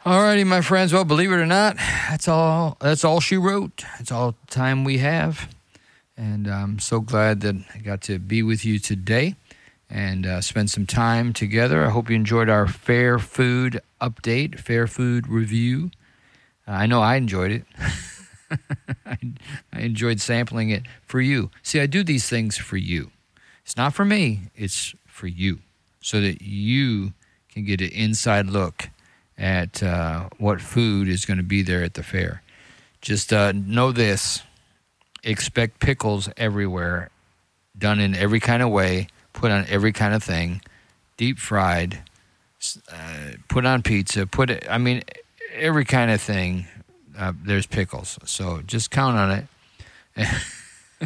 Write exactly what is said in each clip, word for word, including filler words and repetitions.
All righty, my friends. Well, believe it or not, that's all. That's all she wrote. That's all the time we have, and I'm so glad that I got to be with you today and uh, spend some time together. I hope you enjoyed our Fair Food update, Fair Food review. Uh, I know I enjoyed it. I, I enjoyed sampling it for you. See, I do these things for you. It's not for me. It's for you, so that you can get an inside look at uh, what food is going to be there at the fair. Just uh, know this. Expect pickles everywhere, done in every kind of way, put on every kind of thing, deep fried, uh, put on pizza, put it, I mean, every kind of thing, uh, there's pickles. So just count on it.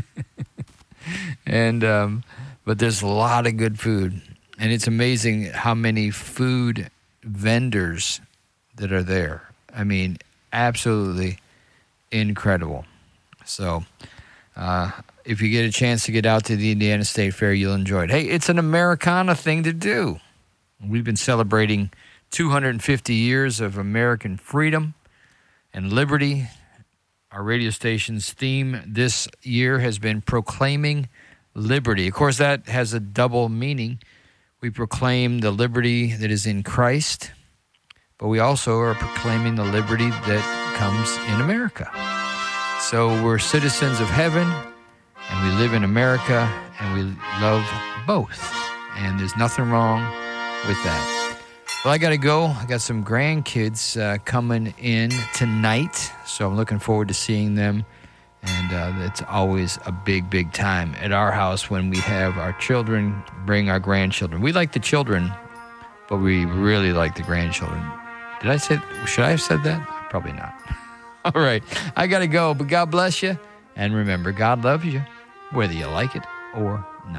and um, But there's a lot of good food. And it's amazing how many food vendors that are there. I mean, absolutely incredible. So uh, if you get a chance to get out to the Indiana State Fair, you'll enjoy it. Hey, it's an Americana thing to do. We've been celebrating two hundred fifty years of American freedom and liberty. Our radio station's theme this year has been Proclaiming Liberty. Of course, that has a double meaning. We proclaim the liberty that is in Christ, but we also are proclaiming the liberty that comes in America. So we're citizens of heaven, and we live in America, and we love both. And there's nothing wrong with that. Well, I got to go. I got some grandkids uh, coming in tonight, so I'm looking forward to seeing them. And uh, it's always a big, big time at our house when we have our children bring our grandchildren. We like the children, but we really like the grandchildren. Did I say, should I have said that? Probably not. All right, I got to go, but God bless you. And remember, God loves you, whether you like it or